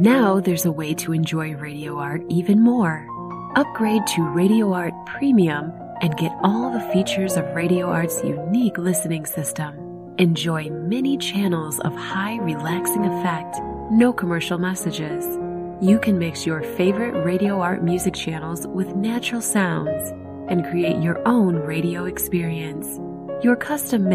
Now there's a way to enjoy Radio Art even more. Upgrade to Radio Art Premium and get all the features of Radio Art's unique listening system. Enjoy many channels of high relaxing effect, no commercial messages. You can mix your favorite Radio Art music channels with natural sounds and create your own radio experience. Your custom